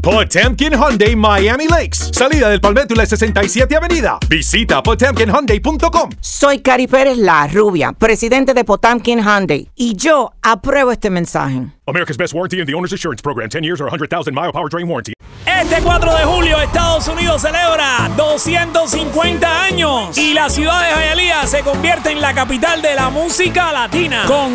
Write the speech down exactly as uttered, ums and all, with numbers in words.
Potemkin Hyundai Miami Lakes. Salida del Palmetto y la sesenta y siete Avenida. Visita potemkin hyundai punto com. Soy Cari Pérez, la rubia, presidente de Potemkin Hyundai. Y yo apruebo este mensaje. America's Best Warranty and the Owner's Assurance Program. ten years or one hundred thousand mile powertrain warranty. Este cuatro de julio, Estados Unidos celebra doscientos cincuenta años y la ciudad de Hialeah se convierte en la capital de la música latina. Con